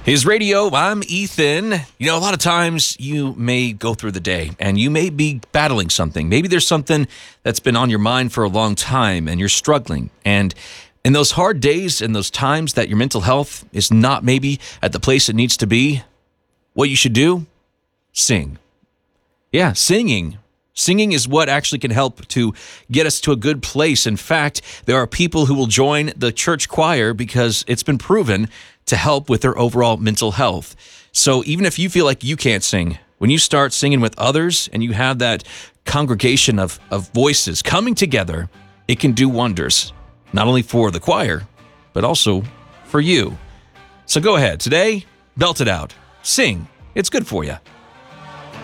His radio, I'm Ethan. You know, a lot of times you may go through the day and you may be battling something. Maybe there's something that's been on your mind for a long time and you're struggling. And in those hard days and those times that your mental health is not maybe at the place it needs to be, what you should do? Sing. Yeah, singing. Singing is what actually can help to get us to a good place. In fact, there are people who will join the church choir because it's been proven to help with their overall mental health. So even if you feel like you can't sing, when you start singing with others and you have that congregation of voices coming together, it can do wonders, not only for the choir, but also for you. So go ahead today, belt it out, sing. It's good for you.